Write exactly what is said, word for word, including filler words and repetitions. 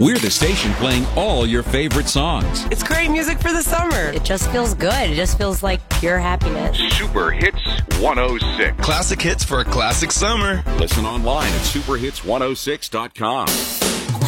We're the station playing all your favorite songs. It's great music for the summer. It just feels good. It just feels like pure happiness. Super Hits one oh six. Classic hits for a classic summer. Listen online at super hits one oh six dot com.